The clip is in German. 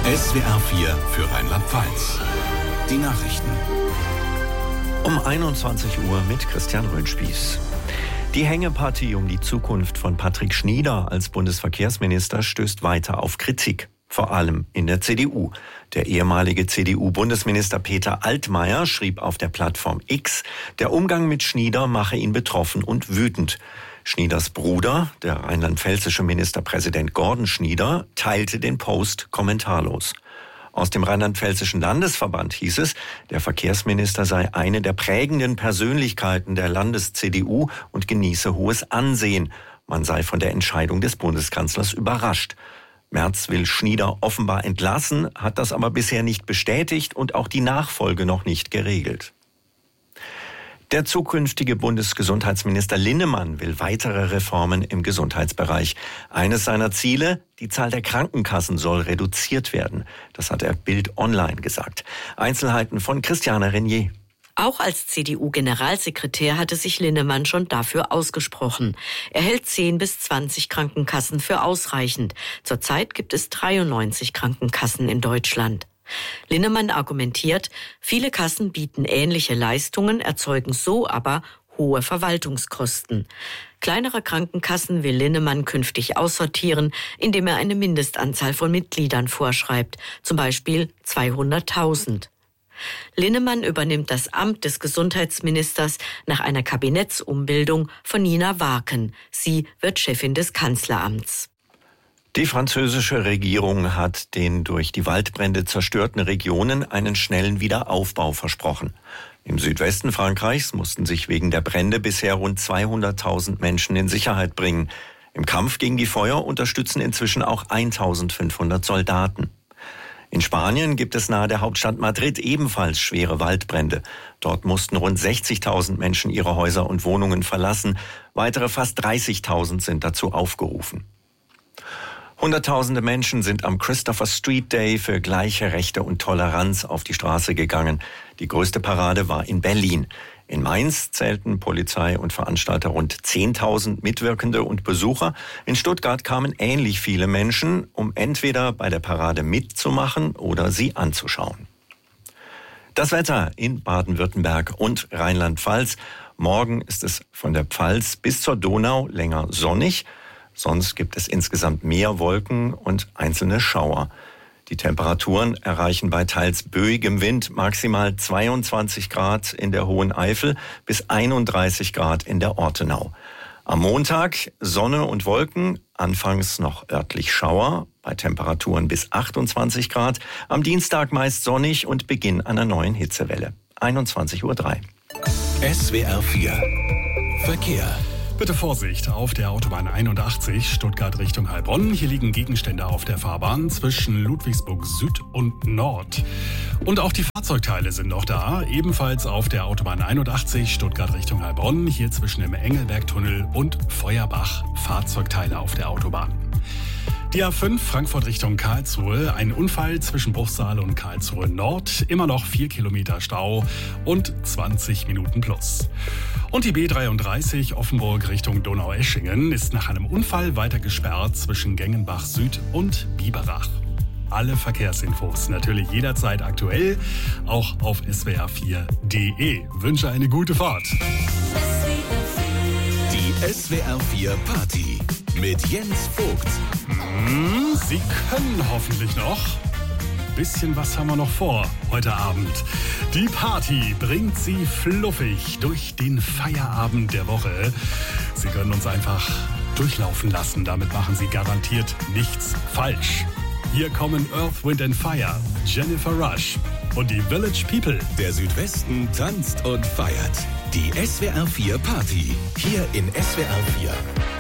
SWR 4 für Rheinland-Pfalz. Die Nachrichten. Um 21 Uhr mit Christian Röhnspieß. Die Hängepartie um die Zukunft von Patrick Schnieder als Bundesverkehrsminister stößt weiter auf Kritik. Vor allem in der CDU. Der ehemalige CDU-Bundesminister Peter Altmaier schrieb auf der Plattform X, der Umgang mit Schnieder mache ihn betroffen und wütend. Schnieders Bruder, der rheinland-pfälzische Ministerpräsident Gordon Schnieder, teilte den Post kommentarlos. Aus dem rheinland-pfälzischen Landesverband hieß es, der Verkehrsminister sei eine der prägenden Persönlichkeiten der Landes-CDU und genieße hohes Ansehen. Man sei von der Entscheidung des Bundeskanzlers überrascht. Merz will Schnieder offenbar entlassen, hat das aber bisher nicht bestätigt und auch die Nachfolge noch nicht geregelt. Der zukünftige Bundesgesundheitsminister Linnemann will weitere Reformen im Gesundheitsbereich. Eines seiner Ziele, die Zahl der Krankenkassen soll reduziert werden. Das hat er Bild Online gesagt. Einzelheiten von Christiane Renier. Auch als CDU-Generalsekretär hatte sich Linnemann schon dafür ausgesprochen. Er hält 10 bis 20 Krankenkassen für ausreichend. Zurzeit gibt es 93 Krankenkassen in Deutschland. Linnemann argumentiert, viele Kassen bieten ähnliche Leistungen, erzeugen so aber hohe Verwaltungskosten. Kleinere Krankenkassen will Linnemann künftig aussortieren, indem er eine Mindestanzahl von Mitgliedern vorschreibt, zum Beispiel 200.000. Linnemann übernimmt das Amt des Gesundheitsministers nach einer Kabinettsumbildung von Nina Warken. Sie wird Chefin des Kanzleramts. Die französische Regierung hat den durch die Waldbrände zerstörten Regionen einen schnellen Wiederaufbau versprochen. Im Südwesten Frankreichs mussten sich wegen der Brände bisher rund 200.000 Menschen in Sicherheit bringen. Im Kampf gegen die Feuer unterstützen inzwischen auch 1.500 Soldaten. In Spanien gibt es nahe der Hauptstadt Madrid ebenfalls schwere Waldbrände. Dort mussten rund 60.000 Menschen ihre Häuser und Wohnungen verlassen. Weitere fast 30.000 sind dazu aufgerufen. Hunderttausende Menschen sind am Christopher Street Day für gleiche Rechte und Toleranz auf die Straße gegangen. Die größte Parade war in Berlin. In Mainz zählten Polizei und Veranstalter rund 10.000 Mitwirkende und Besucher. In Stuttgart kamen ähnlich viele Menschen, um entweder bei der Parade mitzumachen oder sie anzuschauen. Das Wetter in Baden-Württemberg und Rheinland-Pfalz. Morgen ist es von der Pfalz bis zur Donau länger sonnig. Sonst gibt es insgesamt mehr Wolken und einzelne Schauer. Die Temperaturen erreichen bei teils böigem Wind maximal 22 Grad in der Hohen Eifel bis 31 Grad in der Ortenau. Am Montag Sonne und Wolken, anfangs noch örtlich Schauer, bei Temperaturen bis 28 Grad. Am Dienstag meist sonnig und Beginn einer neuen Hitzewelle. 21:03 Uhr. SWR 4 Verkehr. Bitte Vorsicht auf der Autobahn 81 Stuttgart Richtung Heilbronn. Hier liegen Gegenstände auf der Fahrbahn zwischen Ludwigsburg Süd und Nord. Und auch die Fahrzeugteile sind noch da. Ebenfalls auf der Autobahn 81 Stuttgart Richtung Heilbronn. Hier zwischen dem Engelbergtunnel und Feuerbach Fahrzeugteile auf der Autobahn. Die A5 Frankfurt Richtung Karlsruhe, ein Unfall zwischen Bruchsal und Karlsruhe Nord, immer noch 4 Kilometer Stau und 20 Minuten plus. Und die B33 Offenburg Richtung Donaueschingen ist nach einem Unfall weiter gesperrt zwischen Gengenbach Süd und Biberach. Alle Verkehrsinfos natürlich jederzeit aktuell, auch auf swr4.de. Wünsche eine gute Fahrt. Die SWR 4 Party mit Jens Vogt. Sie können hoffentlich noch. Bisschen was haben wir noch vor heute Abend. Die Party bringt Sie fluffig durch den Feierabend der Woche. Sie können uns einfach durchlaufen lassen. Damit machen Sie garantiert nichts falsch. Hier kommen Earth, Wind and Fire, Jennifer Rush und die Village People. Der Südwesten tanzt und feiert. Die SWR 4 Party. Hier in SWR 4.